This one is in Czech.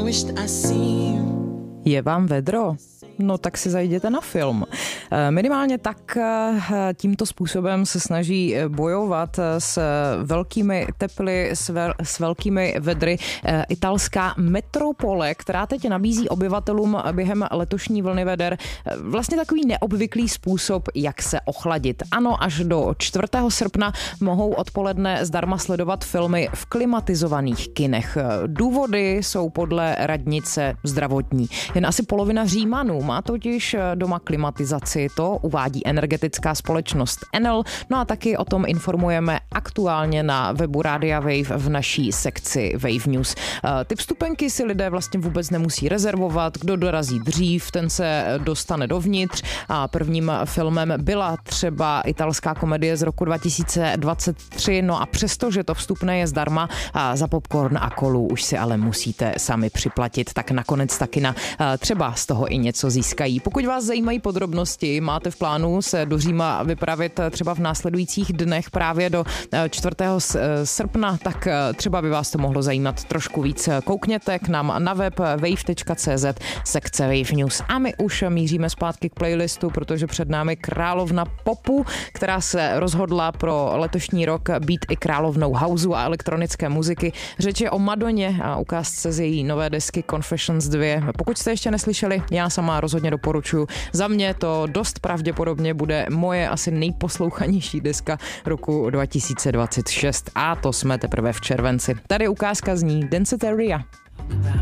wished I seen. Je vám vedro? No tak si zajděte na film. Minimálně tak tímto způsobem se snaží bojovat s velkými teply, s velkými vedry italská metropole, která teď nabízí obyvatelům během letošní vlny veder vlastně takový neobvyklý způsob, jak se ochladit. Ano, až do 4. srpna mohou odpoledne zdarma sledovat filmy v klimatizovaných kinech. Důvody jsou podle radnice zdravotní. Jen asi polovina Římanů má totiž doma klimatizaci, to uvádí energetická společnost Enel, no a taky o tom informujeme aktuálně na webu Rádia Wave v naší sekci Wave News. Ty vstupenky si lidé vlastně vůbec nemusí rezervovat, kdo dorazí dřív, ten se dostane dovnitř a prvním filmem byla třeba italská komedie z roku 2023, no a přesto, že to vstupné je zdarma, a za popcorn a kolu už si ale musíte sami připlatit, tak nakonec taky třeba z toho i něco získají. Pokud vás zajímají podrobnosti, máte v plánu se do Říma vypravit třeba v následujících dnech právě do 4. srpna, tak třeba by vás to mohlo zajímat trošku víc. Koukněte k nám na web wave.cz, sekce Wave News. A my už míříme zpátky k playlistu, protože před námi královna popu, která se rozhodla pro letošní rok být i královnou houseu a elektronické muziky. Řeč je o Madoně a ukázce z její nové desky Confessions 2. Pokud jste ještě neslyšeli, já sama rozhodně doporučuji. Za mě to dost pravděpodobně bude moje asi nejposlouchanější deska roku 2026 a to jsme teprve v červenci. Tady ukázka zní Danceteria.